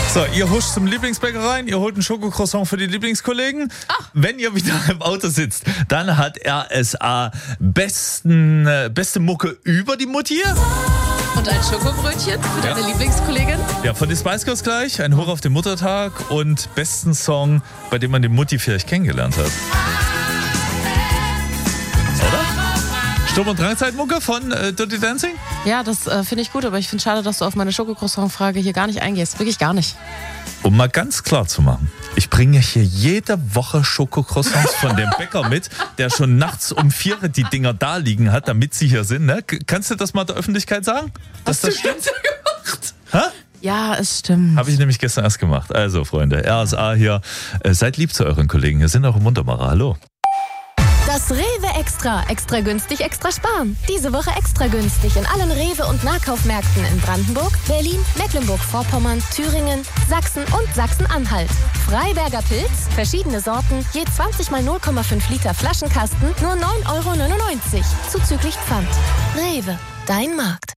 So, ihr huscht zum Lieblingsbäcker rein, ihr holt einen Schokocroissant für die Lieblingskollegen. Ach. Wenn ihr wieder im Auto sitzt, dann hat RSA beste Mucke über die Mutti. Und ein Schokobrötchen für deine Lieblingskollegin. Ja, von den Spice Girls gleich. Ein Hoch auf den Muttertag und besten Song, bei dem man die Mutti vielleicht kennengelernt hat. Oder? Sturm- und Drangzeitmucke von Dirty Dancing? Ja, das finde ich gut, aber ich finde es schade, dass du auf meine Schokocroissant-Frage hier gar nicht eingehst. Wirklich gar nicht. Um mal ganz klar zu machen, ich bringe hier jede Woche Schokocroissants von dem Bäcker mit, der schon nachts um 4 die Dinger da liegen hat, damit sie hier sind. Ne? Kannst du das mal der Öffentlichkeit sagen? Dass das stimmt? Gemacht? Hä? Ja, es stimmt. Habe ich nämlich gestern erst gemacht. Also, Freunde, RSA hier. Seid lieb zu euren Kollegen. Hier sind auch im Muntermacher. Hallo. Das Rewe Extra. Extra günstig, extra sparen. Diese Woche extra günstig in allen Rewe- und Nahkaufmärkten in Brandenburg, Berlin, Mecklenburg-Vorpommern, Thüringen, Sachsen und Sachsen-Anhalt. Freiberger Pilz, verschiedene Sorten, je 20 mal 0,5 Liter Flaschenkasten, nur 9,99 €. Zuzüglich Pfand. Rewe, dein Markt.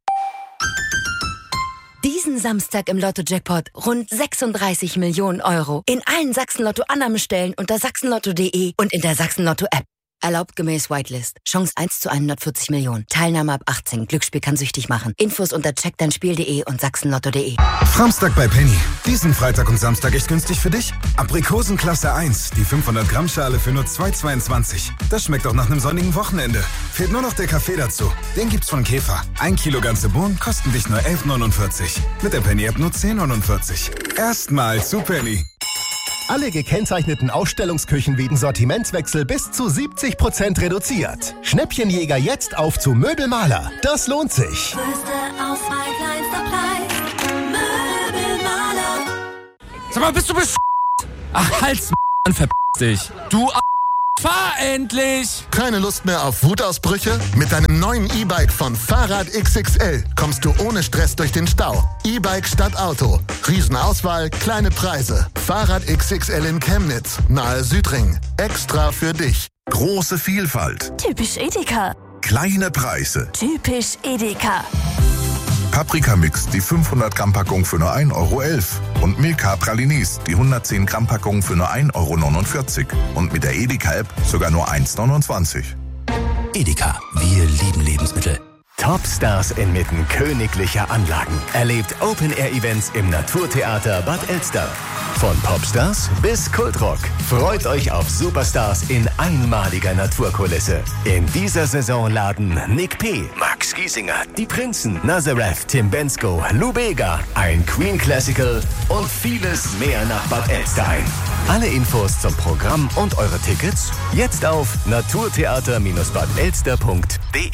Diesen Samstag im Lotto-Jackpot rund 36 Millionen €. In allen Sachsen-Lotto-Annahmestellen unter sachsenlotto.de und in der Sachsen-Lotto-App. Erlaubt gemäß Whitelist. Chance 1:140 Millionen. Teilnahme ab 18. Glücksspiel kann süchtig machen. Infos unter checkdeinspiel.de und sachsenlotto.de. Samstag bei Penny. Diesen Freitag und Samstag echt günstig für dich? Aprikosen Klasse 1. Die 500 Gramm Schale für nur 2,22. Das schmeckt doch nach einem sonnigen Wochenende. Fehlt nur noch der Kaffee dazu. Den gibt's von Käfer. 1 Kilo ganze Bohnen kosten dich nur 11,49. Mit der Penny-App nur 10,49. Erstmal zu Penny. Alle gekennzeichneten Ausstellungsküchen wegen Sortimentswechsel bis zu 70% reduziert. Schnäppchenjäger jetzt auf zu Möbelmaler. Das lohnt sich. Größte Auswahl, kleinster Preis. Möbelmaler. Sag mal, bist du Ach, halt's, Mann, verpiss dich. Du fahr endlich! Keine Lust mehr auf Wutausbrüche? Mit deinem neuen E-Bike von Fahrrad XXL kommst du ohne Stress durch den Stau. E-Bike statt Auto. Riesenauswahl, kleine Preise. Fahrrad XXL in Chemnitz, nahe Südring. Extra für dich. Große Vielfalt. Typisch Edeka. Kleine Preise. Typisch Edeka. Paprika-Mix, die 500 Gramm Packung für nur 1,11 € und Milka Pralinis, die 110 Gramm Packung für nur 1,49 € und mit der Edeka-App sogar nur 1,29 €. Edeka, wir lieben Lebensmittel. Topstars inmitten königlicher Anlagen. Erlebt Open-Air-Events im Naturtheater Bad Elster. Von Popstars bis Kultrock. Freut euch auf Superstars in einmaliger Naturkulisse. In dieser Saison laden Nick P., Max Giesinger, Die Prinzen, Nazareth, Tim Bensko, Lou Bega, ein Queen Classical und vieles mehr nach Bad Elster ein. Alle Infos zum Programm und eure Tickets jetzt auf naturtheater-badelster.de.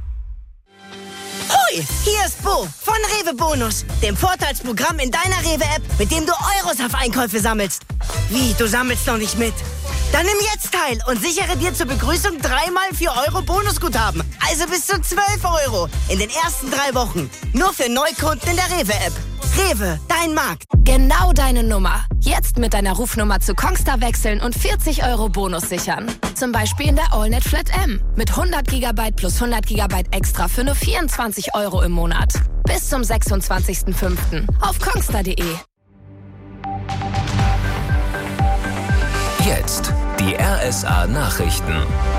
Hoi, hier ist Bo von Rewe Bonus, dem Vorteilsprogramm in deiner Rewe-App, mit dem du Euros auf Einkäufe sammelst. Wie, du sammelst noch nicht mit? Dann nimm jetzt teil und sichere dir zur Begrüßung 3x 4 € Bonusguthaben. Also bis zu 12 € in den ersten 3 Wochen. Nur für Neukunden in der Rewe-App. Rewe, dein Markt. Genau deine Nummer. Jetzt mit deiner Rufnummer zu Kongstar wechseln und 40 € Bonus sichern. Zum Beispiel in der AllNet Flat M. Mit 100 GB plus 100 GB extra für nur 24 € im Monat. Bis zum 26.05. auf kongstar.de. Jetzt die RSA Nachrichten.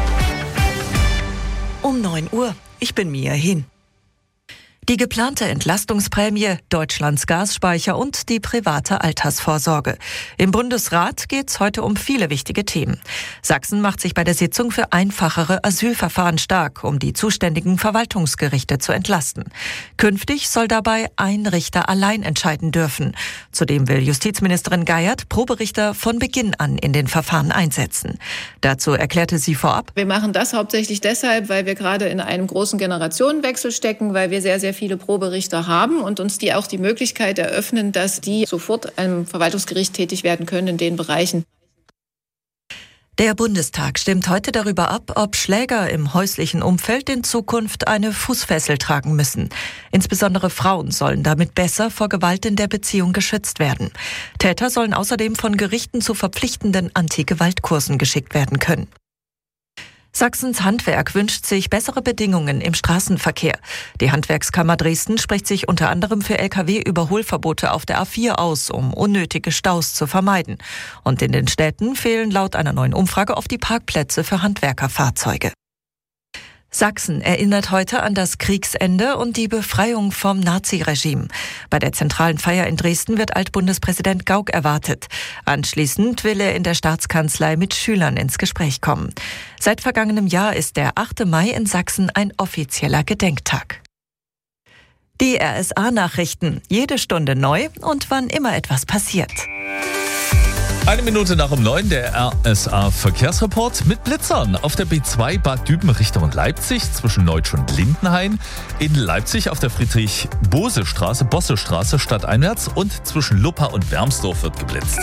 Um 9 Uhr. Ich bin Mia Hin. Die geplante Entlastungsprämie, Deutschlands Gasspeicher und die private Altersvorsorge. Im Bundesrat geht es heute um viele wichtige Themen. Sachsen macht sich bei der Sitzung für einfachere Asylverfahren stark, um die zuständigen Verwaltungsgerichte zu entlasten. Künftig soll dabei ein Richter allein entscheiden dürfen. Zudem will Justizministerin Geiert Proberichter von Beginn an in den Verfahren einsetzen. Dazu erklärte sie vorab: Wir machen das hauptsächlich deshalb, weil wir gerade in einem großen Generationenwechsel stecken, weil wir sehr, sehr viele Proberichter haben und uns die auch die Möglichkeit eröffnen, dass die sofort am Verwaltungsgericht tätig werden können in den Bereichen. Der Bundestag stimmt heute darüber ab, ob Schläger im häuslichen Umfeld in Zukunft eine Fußfessel tragen müssen. Insbesondere Frauen sollen damit besser vor Gewalt in der Beziehung geschützt werden. Täter sollen außerdem von Gerichten zu verpflichtenden Anti-Gewalt-Kursen geschickt werden können. Sachsens Handwerk wünscht sich bessere Bedingungen im Straßenverkehr. Die Handwerkskammer Dresden spricht sich unter anderem für Lkw-Überholverbote auf der A4 aus, um unnötige Staus zu vermeiden. Und in den Städten fehlen laut einer neuen Umfrage oft die Parkplätze für Handwerkerfahrzeuge. Sachsen erinnert heute an das Kriegsende und die Befreiung vom Naziregime. Bei der zentralen Feier in Dresden wird Altbundespräsident Gauck erwartet. Anschließend will er in der Staatskanzlei mit Schülern ins Gespräch kommen. Seit vergangenem Jahr ist der 8. Mai in Sachsen ein offizieller Gedenktag. Die RSA-Nachrichten. Jede Stunde neu und wann immer etwas passiert. 1 Minute nach 9, der RSA-Verkehrsreport mit Blitzern auf der B2 Bad Düben Richtung Leipzig zwischen Neutsch und Lindenhain, in Leipzig auf der Friedrich-Bose-Straße, Bosse-Straße stadteinwärts und zwischen Luppa und Wermsdorf wird geblitzt.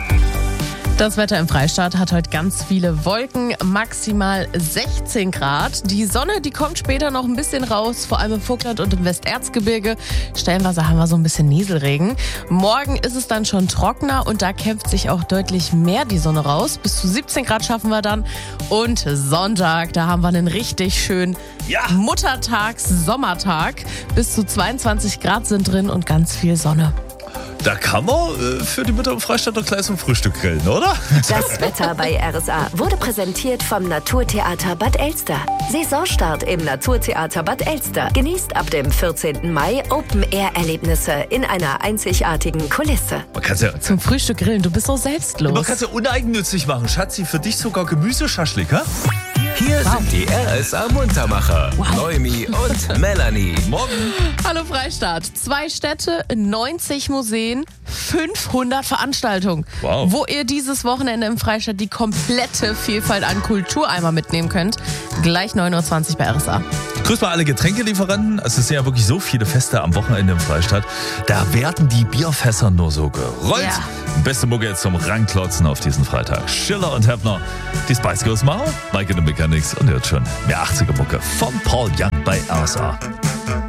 Das Wetter im Freistaat hat heute ganz viele Wolken, maximal 16 Grad. Die Sonne, die kommt später noch ein bisschen raus, vor allem im Vogtland und im Westerzgebirge. Stellenweise haben wir so ein bisschen Nieselregen. Morgen ist es dann schon trockener und da kämpft sich auch deutlich mehr die Sonne raus. Bis zu 17 Grad schaffen wir dann. Und Sonntag, da haben wir einen richtig schönen Muttertags-Sommertag. Bis zu 22 Grad sind drin und ganz viel Sonne. Da kann man für die Mütter im Freistaat doch gleich zum Frühstück grillen, oder? Das Wetter bei RSA wurde präsentiert vom Naturtheater Bad Elster. Saisonstart im Naturtheater Bad Elster. Genießt ab dem 14. Mai Open-Air-Erlebnisse in einer einzigartigen Kulisse. Man kann's ja zum Frühstück grillen, du bist so selbstlos. Man kann es ja uneigennützig machen. Schatzi, für dich sogar Gemüseschaschlik, ha? Hier sind die RSA-Muntermacher. Noemi und Melanie. Morgen. Hallo Freistaat. 2 Städte, 90 Museen, 500 Veranstaltungen. Wow. Wo ihr dieses Wochenende im Freistaat die komplette Vielfalt an Kultur einmal mitnehmen könnt. Gleich 9.20 Uhr bei RSA. Grüß mal alle Getränkelieferanten. Es sind ja wirklich so viele Feste am Wochenende im Freistaat. Da werden die Bierfässer nur so gerollt. Ja. Beste Mucke jetzt zum Ranklotzen auf diesen Freitag. Schiller und Heppner, die Spice Girls machen, Mike and the Mechanics und jetzt schon mehr 80er Mucke von Paul Young bei RSA.